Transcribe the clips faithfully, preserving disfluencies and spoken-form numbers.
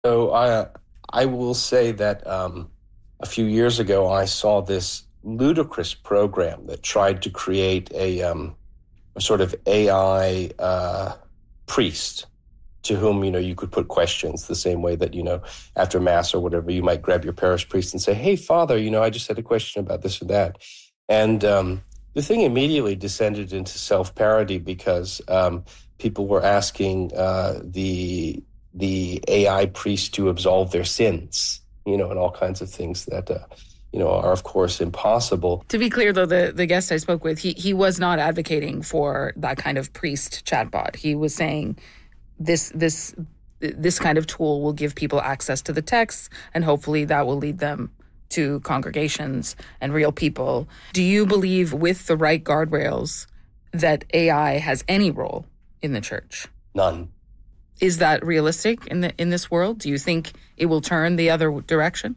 So I I will say that um, a few years ago I saw this ludicrous program that tried to create a, um, a sort of A I uh, priest to whom you know you could put questions the same way that you know after mass or whatever you might grab your parish priest and say, "Hey, Father, you know I just had a question about this or that," and um, the thing immediately descended into self-parody because um, people were asking uh, the the A I priest to absolve their sins, you know, and all kinds of things that uh, you know are of course impossible. To be clear, though, the, the guest I spoke with, he, he was not advocating for that kind of priest chatbot. He was saying this this this kind of tool will give people access to the texts, and hopefully that will lead them to congregations and real people. Do you believe, with the right guardrails, that A I has any role in the church? None. Is that realistic in the in this world? Do you think it will turn the other direction?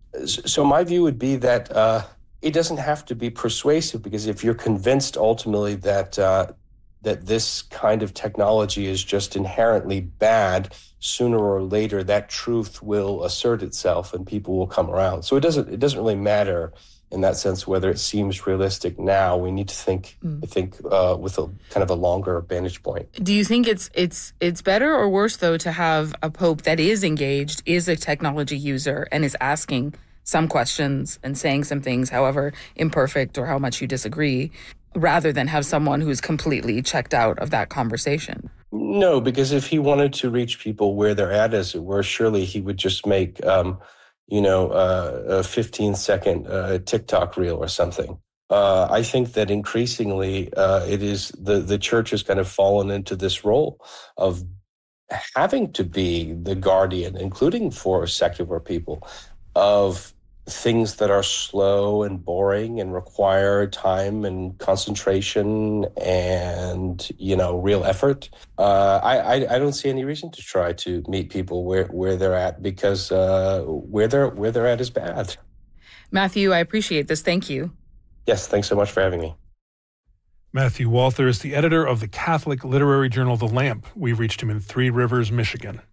So my view would be that uh, it doesn't have to be persuasive, because if you're convinced ultimately that uh, that this kind of technology is just inherently bad, sooner or later that truth will assert itself and people will come around. So it doesn't it doesn't really matter in that sense whether it seems realistic now. We need to think, mm. I think, uh, with a kind of a longer vantage point. Do you think it's it's it's better or worse, though, to have a pope that is engaged, is a technology user, and is asking some questions and saying some things, however imperfect or how much you disagree, rather than have someone who's completely checked out of that conversation? No, because if he wanted to reach people where they're at, as it were, surely he would just make, um, you know, uh, a fifteen second uh, TikTok reel or something. Uh, I think that increasingly uh, it is the, the church has kind of fallen into this role of having to be the guardian, including for secular people, of things that are slow and boring and require time and concentration and, you know, real effort. Uh, I, I I don't see any reason to try to meet people where, where they're at, because uh, where they're where they're at is bad. Matthew, I appreciate this. Thank you. Yes, thanks so much for having me. Matthew Walther is the editor of the Catholic literary journal The Lamp. We reached him in Three Rivers, Michigan.